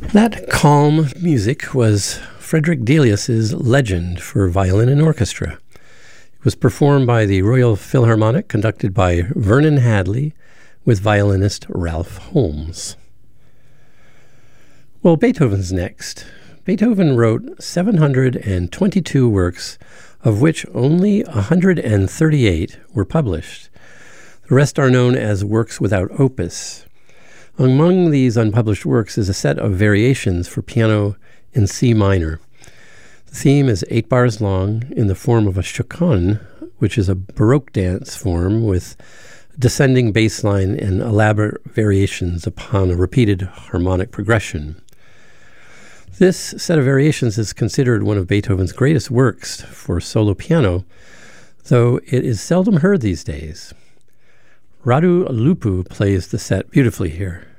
That calm music was Frederick Delius's Legend for violin and orchestra. It was performed by the Royal Philharmonic, conducted by Vernon Hadley, with violinist Ralph Holmes. Well, Beethoven's next. Beethoven wrote 722 works, of which only 138 were published. The rest are known as works without opus. Among these unpublished works is a set of variations for piano in C minor. The theme is 8 bars long in the form of a chaconne, which is a Baroque dance form with descending bass line and elaborate variations upon a repeated harmonic progression. This set of variations is considered one of Beethoven's greatest works for solo piano, though it is seldom heard these days. Radu Lupu plays the set beautifully here.